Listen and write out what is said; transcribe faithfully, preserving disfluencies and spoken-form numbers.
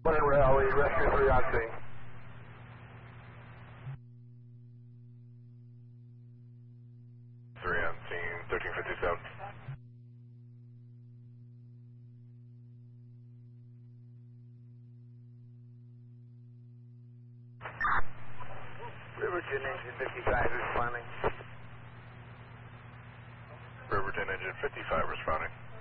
One rally, rescue three on scene. Three on scene, thirteen fifty-seven. Riverton engine fifty-five responding. Riverton engine fifty-five responding.